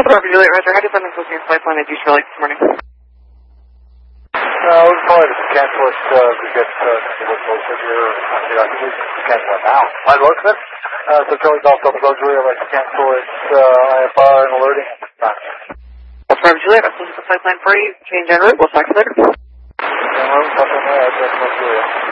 Bravo Juliet, Roger. How do you find the flight plan at East Lake this morning? We'll probably just cancel it to get what's most of your, I think we can cancel it now. Hi, Roseman. So Charlie Golf Delta Bravo Juliet, I'd like to cancel its IFR and alerting. Bravo Juliet, I'll send the flight plan for you. Change en route. We'll talk to you later. En route, Bravo Juliet.